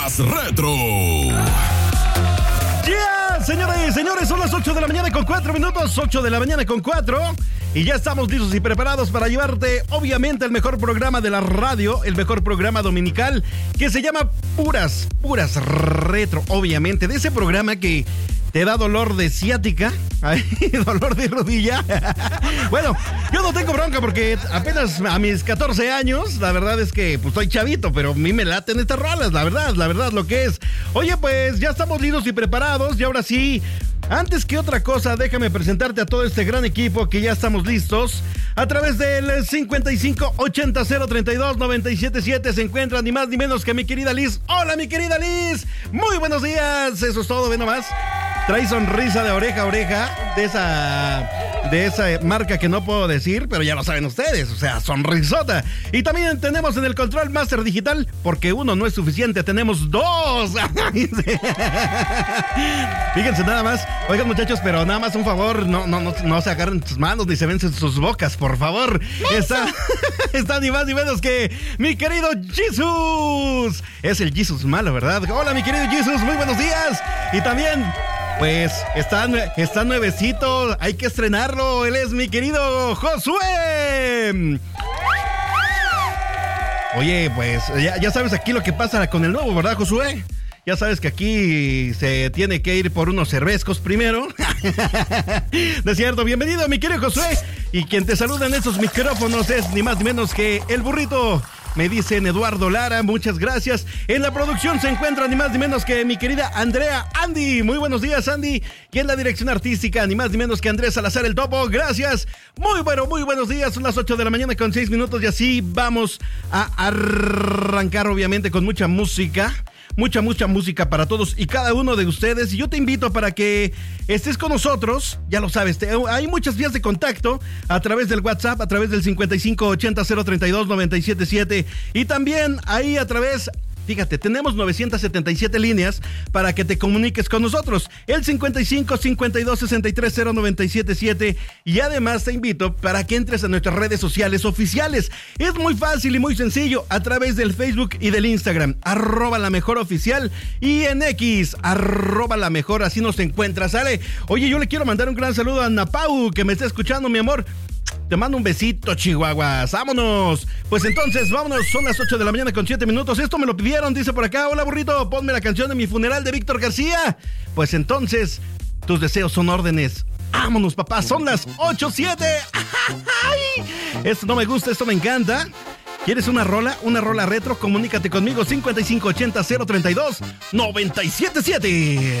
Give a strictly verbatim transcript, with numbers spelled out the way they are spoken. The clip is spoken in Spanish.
Retro. Yeah, señoras y señores, son las ocho de la mañana con cuatro minutos, ocho de la mañana con cuatro, y ya estamos listos y preparados para llevarte, obviamente, el mejor programa de la radio, el mejor programa dominical, que se llama Puras, Puras Retro, obviamente, de ese programa que te da dolor de ciática, ay, dolor de rodilla. Bueno, yo no tengo bronca porque apenas a mis catorce años, la verdad es que pues estoy chavito, pero a mí me laten estas rolas, la verdad, la verdad lo que es. Oye, pues ya estamos listos y preparados y ahora sí, antes que otra cosa, déjame presentarte a todo este gran equipo que ya estamos listos. A través del cincuenta y cinco ochenta cero treinta y dos noventa y siete siete se encuentra ni más ni menos que mi querida Liz. Hola, mi querida Liz. Muy buenos días. Eso es todo, ve nomás. Trae sonrisa de oreja a oreja, de esa, de esa marca que no puedo decir, pero ya lo saben ustedes, o sea, sonrisota. Y también tenemos en el Control Master Digital, porque uno no es suficiente, tenemos dos. Fíjense nada más, oigan muchachos, pero nada más un favor, no, no, no, no se agarren sus manos ni se vencen sus bocas, por favor. Está, está ni más ni menos que mi querido Jesus. Es el Jesus malo, ¿verdad? Hola, mi querido Jesus, muy buenos días. Y también... pues está, está nuevecito, hay que estrenarlo. Él es mi querido Josué. Oye, pues ya, ya sabes aquí lo que pasa con el nuevo, ¿verdad, Josué? Ya sabes que aquí se tiene que ir por unos cervezcos primero. De cierto, bienvenido, mi querido Josué. Y quien te saluda en estos micrófonos es ni más ni menos que el burrito. Me dicen Eduardo Lara, muchas gracias. En la producción se encuentra ni más ni menos que mi querida Andrea Andy. Muy buenos días, Andy. Y en la dirección artística, ni más ni menos que Andrés Salazar el Topo. Gracias. Muy bueno, muy buenos días. Son las ocho de la mañana con seis minutos y así vamos a arrancar, obviamente, con mucha música. Mucha, mucha música para todos y cada uno de ustedes. Y yo te invito para que estés con nosotros. Ya lo sabes, te, hay muchas vías de contacto a través del WhatsApp, a través del cincuenta y cinco ochenta cero treinta y dos noventa y siete siete. Y también ahí a través... fíjate, tenemos novecientas setenta y siete líneas para que te comuniques con nosotros. El cincuenta y cinco cincuenta y dos sesenta y tres cero noventa y siete siete. Y además te invito para que entres a nuestras redes sociales oficiales. Es muy fácil y muy sencillo. A través del Facebook y del Instagram, arroba la mejor oficial. Y en X, arroba la mejor. Así nos encuentras, ¿sale? Oye, yo le quiero mandar un gran saludo a Ana Pau, que me está escuchando, mi amor. Te mando un besito, Chihuahuas. ¡Vámonos! Pues entonces, vámonos. Son las ocho de la mañana con siete minutos. Esto me lo pidieron, dice por acá. Hola, burrito, ponme la canción de Mi Funeral de Víctor García. Pues entonces, tus deseos son órdenes. ¡Vámonos, papá! Son las ocho siete. ¡Ay! Esto no me gusta, esto me encanta. ¿Quieres una rola? ¿Una rola retro? Comunícate conmigo. cincuenta y cinco ochenta cero treinta y dos noventa y siete siete.